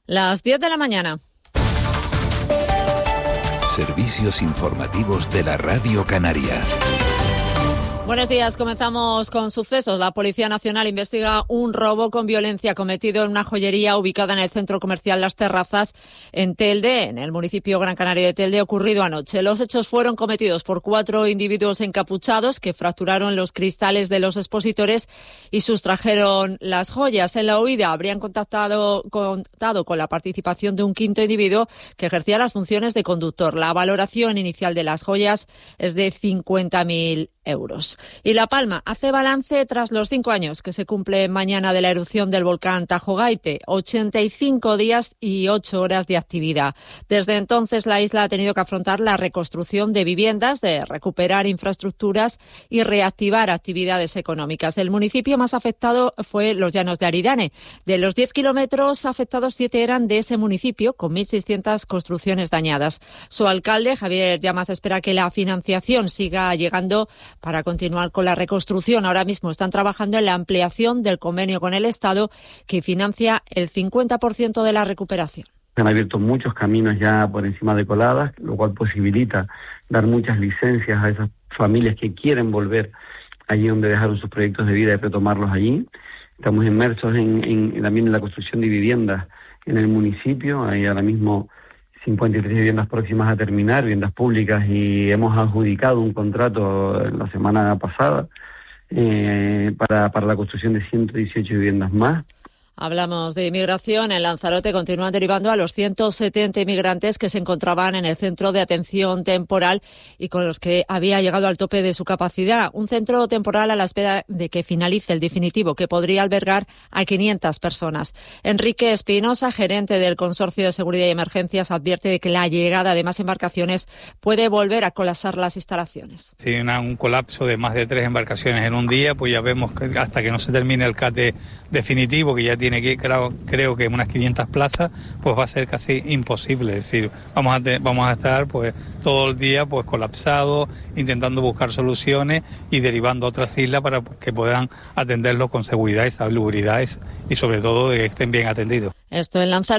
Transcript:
Las 10 de la mañana. Servicios informativos de la Radio Canaria. Buenos días, comenzamos con sucesos. La Policía Nacional investiga un robo con violencia cometido en una joyería ubicada en el centro comercial Las Terrazas, en Telde, en el municipio Gran Canaria de Telde, ocurrido anoche. Los hechos fueron cometidos por 4 individuos encapuchados que fracturaron los cristales de los expositores y sustrajeron las joyas. En la huida habrían contado con la participación de un quinto individuo que ejercía las funciones de conductor. La valoración inicial de las joyas es de 50.000 euros. Y La Palma hace balance tras los 5 años que se cumple mañana de la erupción del volcán Tajo Gaite, 85 días y 8 horas de actividad. Desde entonces la isla ha tenido que afrontar la reconstrucción de viviendas, de recuperar infraestructuras y reactivar actividades económicas. El municipio más afectado fue Los Llanos de Aridane. De los 10 kilómetros afectados, 7 eran de ese municipio, con 1.600 construcciones dañadas. Su alcalde, Javier Llamas, espera que la financiación siga llegando para continuar con la reconstrucción. Ahora mismo están trabajando en la ampliación del convenio con el Estado, que financia el 50% de la recuperación. Se han abierto muchos caminos ya por encima de coladas, lo cual posibilita dar muchas licencias a esas familias que quieren volver allí donde dejaron sus proyectos de vida y retomarlos allí. Estamos inmersos también en la construcción de viviendas en el municipio. Hay ahora mismo 53 viviendas próximas a terminar, viviendas públicas, y hemos adjudicado un contrato la semana pasada para la construcción de 118 viviendas más. Hablamos de inmigración. En Lanzarote continúan derivando a los 170 inmigrantes que se encontraban en el centro de atención temporal y con los que había llegado al tope de su capacidad. Un centro temporal a la espera de que finalice el definitivo, que podría albergar a 500 personas. Enrique Espinosa, gerente del Consorcio de Seguridad y Emergencias, advierte de que la llegada de más embarcaciones puede volver a colapsar las instalaciones. Si hay un colapso de más de 3 embarcaciones en un día, pues ya vemos que hasta que no se termine el CATE definitivo, que ya tiene que, creo que unas 500 plazas, pues va a ser casi imposible. Es decir, vamos a estar pues todo el día pues colapsados, intentando buscar soluciones y derivando a otras islas para que puedan atenderlo con seguridad y salubridad y sobre todo de que estén bien atendidos. Esto en Lanzarote.